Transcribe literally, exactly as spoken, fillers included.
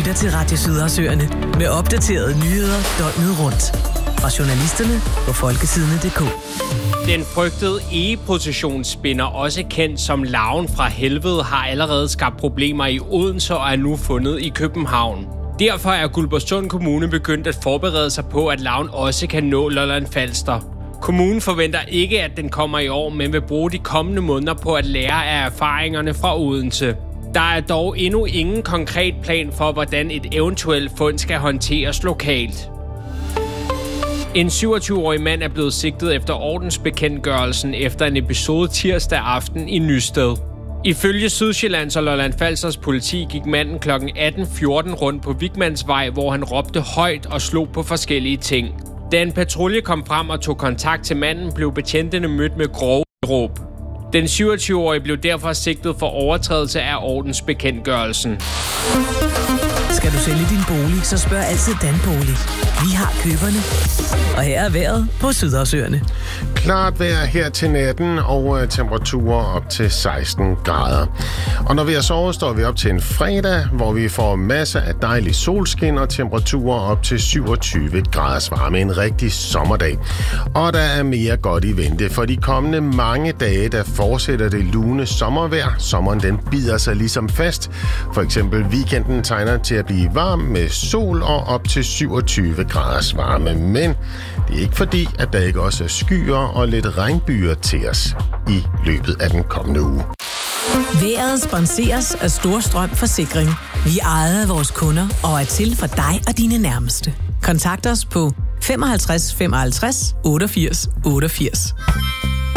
lytter til Radio Sydersøerne med opdaterede nyheder døgnet rundt. Fra journalisterne på folkesidene punktum d k. Den frygtede egeprocessionsspinder, også kendt som larven fra helvede, har allerede skabt problemer i Odense og er nu fundet i København. Derfor er Guldborgsund Kommune begyndt at forberede sig på, at larven også kan nå Lolland Falster. Kommunen forventer ikke, at den kommer i år, men vil bruge de kommende måneder på at lære af erfaringerne fra Odense. Der er dog endnu ingen konkret plan for, hvordan et eventuelt fund skal håndteres lokalt. En syvogtyve-årig mand er blevet sigtet efter ordensbekendtgørelsen efter en episode tirsdag aften i Nysted. Ifølge Sydsjællands og Lolland Falsters politi gik manden kl. atten fjorten rundt på Vigmandsvej, hvor han råbte højt og slog på forskellige ting. Da en patrulje kom frem og tog kontakt til manden, blev betjentene mødt med grove råb. Den syvogtyve-årige blev derfor sigtet for overtrædelse af ordensbekendtgørelsen. Skal du sælge din bolig, så spørg altid Danbolig. Vi har køberne. Og her er vejret på Sydersøerne. Klart vejr her til natten og temperaturer op til seksten grader. Og når vi er sovet, står vi op til en fredag, hvor vi får masser af dejlig solskin og temperaturer op til syvogtyve graders varme. En rigtig sommerdag. Og der er mere godt i vente. For de kommende mange dage, der fortsætter det lune sommervejr. Sommeren den bider sig ligesom fast. For eksempel weekenden tegner til at blive varm med sol og op til syvogtyve graders varme. Men det er ikke fordi, at der ikke også er skyer og lidt regnbyer til os i løbet af den kommende uge. Vejret sponseres af Storstrøm Forsikring. Vi ejer vores kunder og er til for dig og dine nærmeste. Kontakt os på femoghalvtreds femoghalvtreds otteogfirs otteogfirs.